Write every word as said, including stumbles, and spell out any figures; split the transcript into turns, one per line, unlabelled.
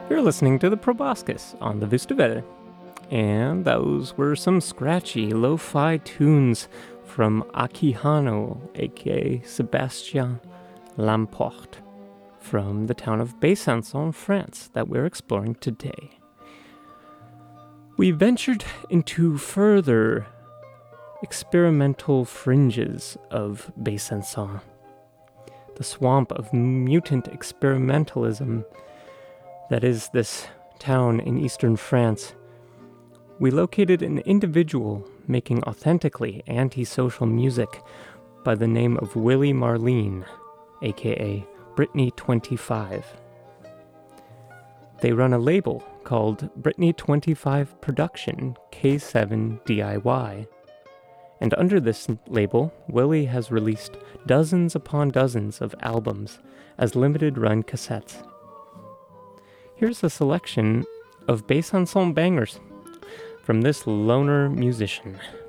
You're listening to the Proboscis on the Vustavere, and those were some scratchy lo-fi tunes from Akihano, aka Sébastien Lamporte, from the town of Besançon, France, that we're exploring today. We ventured into further experimental fringes of Besançon, the swamp of mutant experimentalism that is this town in eastern France. We located an individual making authentically antisocial music by the name of Willie Marleen, aka Britney twenty-five. They run a label called Britney twenty-five Production K seven D I Y. And under this label, Willie has released dozens upon dozens of albums as limited-run cassettes. Here's a selection of Besançon bangers from this loner musician.